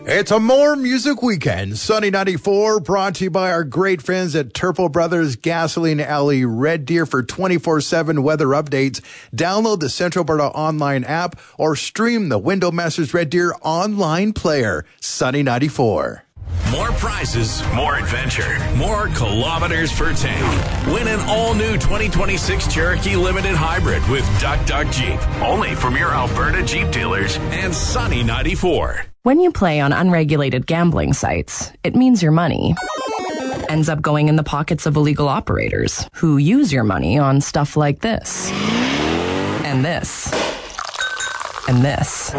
It's a More Music Weekend. Sunny 94 brought to you by our great friends at Turple Brothers Gasoline Alley Red Deer for 24/7 weather updates. Download the Central Alberta online app or stream the Window Masters Red Deer online player. Sunny 94. More prizes, more adventure, more kilometers per tank. Win an all-new 2026 Cherokee Limited Hybrid with Duck Duck Jeep. Only from your Alberta Jeep dealers and Sunny 94. When you play on unregulated gambling sites, it means your money ends up going in the pockets of illegal operators who use your money on stuff like this. And this. And this.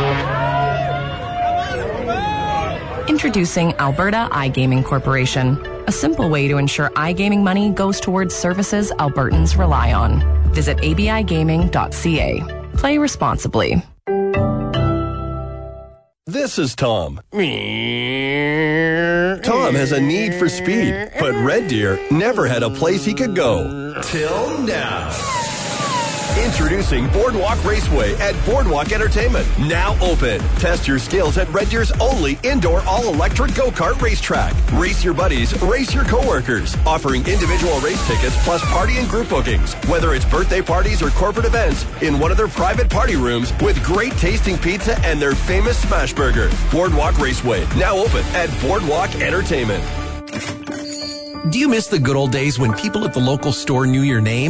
Introducing Alberta iGaming Corporation, a simple way to ensure iGaming money goes towards services Albertans rely on. Visit abigaming.ca. Play responsibly. This is Tom. Tom has a need for speed, but Red Deer never had a place he could go. Till now. Introducing Boardwalk Raceway at Boardwalk Entertainment. Now open. Test your skills at Red Deer's only indoor all-electric go-kart racetrack. Race your buddies, race your coworkers. Offering individual race tickets plus party and group bookings. Whether it's birthday parties or corporate events, in one of their private party rooms with great tasting pizza and their famous smash burger. Boardwalk Raceway. Now open at Boardwalk Entertainment. Do you miss the good old days when people at the local store knew your name?